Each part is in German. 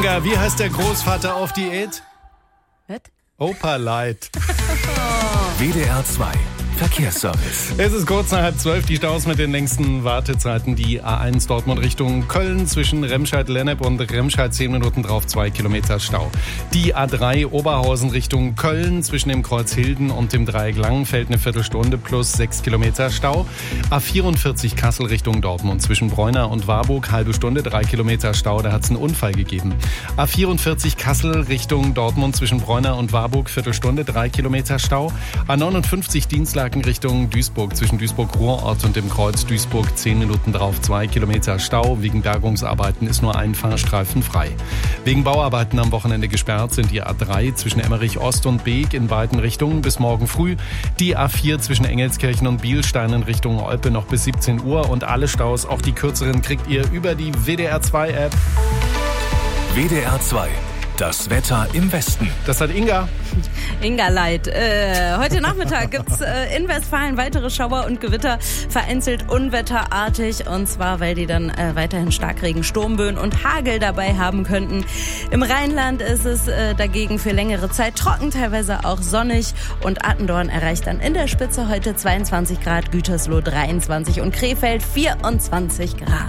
Inga, wie heißt der Großvater auf Diät? Was? Opa Light. WDR 2 Verkehrsservice. Es ist kurz nach 11:30, die Staus mit den längsten Wartezeiten. Die A1 Dortmund Richtung Köln zwischen Remscheid-Lennep und Remscheid 10 Minuten drauf, 2 Kilometer Stau. Die A3 Oberhausen Richtung Köln zwischen dem Kreuz Hilden und dem Dreieck Langenfeld eine Viertelstunde plus 6 Kilometer Stau. A44 Kassel Richtung Dortmund zwischen Bräuna und Warburg halbe Stunde, 3 Kilometer Stau, da hat es einen Unfall gegeben. A44 Kassel Richtung Dortmund zwischen Bräuna und Warburg Viertelstunde, 3 Kilometer Stau. A59 Dienstlaken Richtung Duisburg zwischen Duisburg-Ruhrort und dem Kreuz Duisburg 10 Minuten drauf, 2 Kilometer Stau. Wegen Bergungsarbeiten ist nur ein Fahrstreifen frei. Wegen Bauarbeiten am Wochenende gesperrt sind die A3 zwischen Emmerich Ost und Beek in beiden Richtungen bis morgen früh. Die A4 zwischen Engelskirchen und Bielstein in Richtung Olpe noch bis 17 Uhr. Und alle Staus, auch die kürzeren, kriegt ihr über die WDR 2 App. WDR 2. Das Wetter im Westen. Das hat Inga. Inga Light. Heute Nachmittag gibt's in Westfalen weitere Schauer und Gewitter, vereinzelt unwetterartig. Und zwar, weil die dann weiterhin Starkregen, Sturmböen und Hagel dabei haben könnten. Im Rheinland ist es dagegen für längere Zeit trocken, teilweise auch sonnig. Und Attendorn erreicht dann in der Spitze heute 22 Grad, Gütersloh 23 und Krefeld 24 Grad.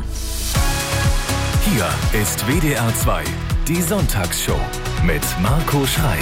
Hier ist WDR 2. Die Sonntagsshow mit Marco Schreil.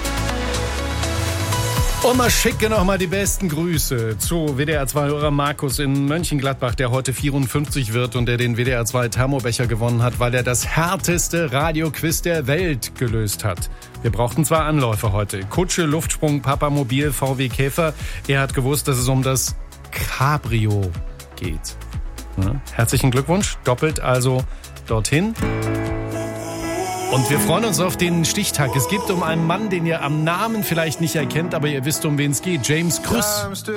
Und mal schicke noch mal die besten Grüße zu WDR 2-Hörer Markus in Mönchengladbach, der heute 54 wird und der den WDR 2 Thermobecher gewonnen hat, weil er das härteste Radioquiz der Welt gelöst hat. Wir brauchten 2 Anläufe heute. Kutsche, Luftsprung, Papamobil, VW Käfer. Er hat gewusst, dass es um das Cabrio geht. Ja, herzlichen Glückwunsch, doppelt also dorthin. Und wir freuen uns auf den Stichtag. Es geht um einen Mann, den ihr am Namen vielleicht nicht erkennt, aber ihr wisst, um wen es geht. James Krüss.